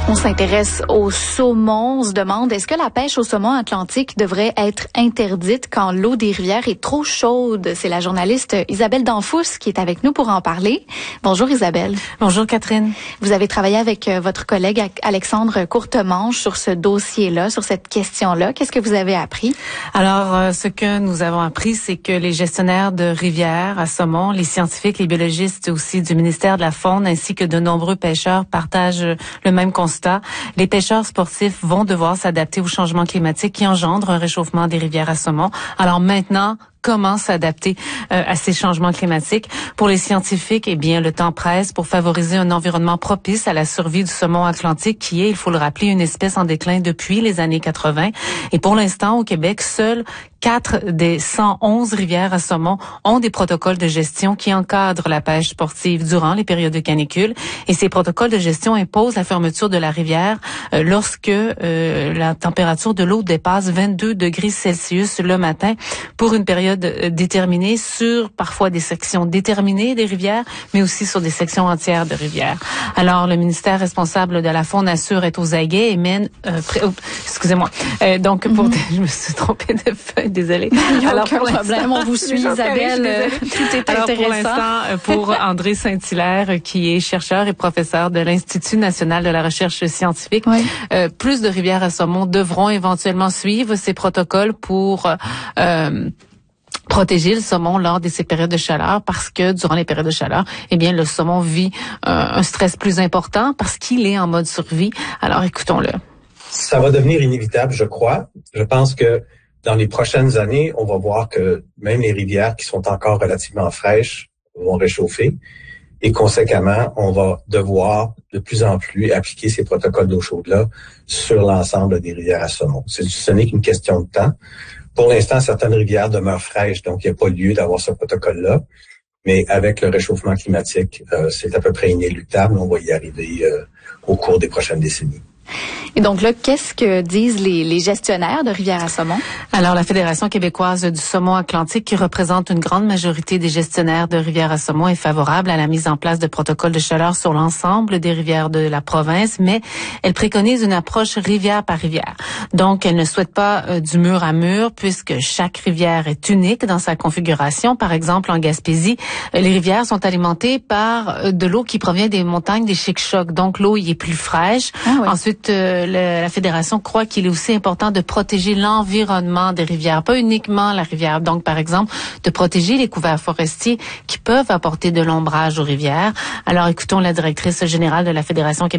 On s'intéresse au saumon. On se demande, est-ce que la pêche au saumon atlantique devrait être interdite quand l'eau des rivières est trop chaude? C'est la journaliste Isabelle Danfous qui est avec nous pour en parler. Bonjour Isabelle. Bonjour Catherine. Vous avez travaillé avec votre collègue Alexandre Courtemanche sur ce dossier-là, sur cette question-là. Qu'est-ce que vous avez appris? Alors, ce que nous avons appris, c'est que les gestionnaires de rivières à saumon, les scientifiques, les biologistes aussi du ministère de la Faune, ainsi que de nombreux pêcheurs partagent le même constat. Les pêcheurs sportifs vont devoir s'adapter au changement climatique qui engendre un réchauffement des rivières à saumon. Alors maintenant, comment s'adapter à ces changements climatiques? Pour les scientifiques, eh bien, le temps presse pour favoriser un environnement propice à la survie du saumon atlantique qui est, il faut le rappeler, une espèce en déclin depuis les années 80. Et pour l'instant, au Québec, seules 4 des 111 rivières à saumon ont des protocoles de gestion qui encadrent la pêche sportive durant les périodes de canicule. Et ces protocoles de gestion imposent la fermeture de la rivière lorsque la température de l'eau dépasse 22 degrés Celsius le matin pour une période déterminée sur parfois des sections déterminées des rivières, mais aussi sur des sections entières de rivières. Alors, le ministère responsable de la Faune assure être aux aguets et mène... excusez-moi. Je me suis trompée de feuille, désolée. Alors, aucun problème, on vous suit, Isabelle. Tout est Alors, intéressant. pour l'instant, pour André Saint-Hilaire, qui est chercheur et professeur de l'Institut national de la recherche scientifique, oui. Plus de rivières à saumon devront éventuellement suivre ces protocoles pour... protéger le saumon lors de ces périodes de chaleur parce que durant les périodes de chaleur, eh bien, le saumon vit un stress plus important parce qu'il est en mode survie. Alors, écoutons-le. Ça va devenir inévitable, je crois. Je pense que dans les prochaines années, on va voir que même les rivières qui sont encore relativement fraîches vont réchauffer et conséquemment, on va devoir de plus en plus appliquer ces protocoles d'eau chaude-là sur l'ensemble des rivières à saumon. Ce n'est qu'une question de temps. Pour l'instant, certaines rivières demeurent fraîches, donc il n'y a pas lieu d'avoir ce protocole-là. Mais avec le réchauffement climatique, c'est à peu près inéluctable. On va y arriver au cours des prochaines décennies. Et donc là, qu'est-ce que disent les gestionnaires de rivières à saumon? Alors, la Fédération québécoise du saumon atlantique, qui représente une grande majorité des gestionnaires de rivières à saumon, est favorable à la mise en place de protocoles de chaleur sur l'ensemble des rivières de la province, mais elle préconise une approche rivière par rivière. Donc, elle ne souhaite pas du mur à mur, puisque chaque rivière est unique dans sa configuration. Par exemple, en Gaspésie, les rivières sont alimentées par de l'eau qui provient des montagnes des Chic-Chocs. Donc, l'eau y est plus fraîche. Ah oui. Ensuite, la Fédération croit qu'il est aussi important de protéger l'environnement des rivières, pas uniquement la rivière. Donc, par exemple, de protéger les couverts forestiers qui peuvent apporter de l'ombrage aux rivières. Alors, écoutons la directrice générale de la Fédération québécoise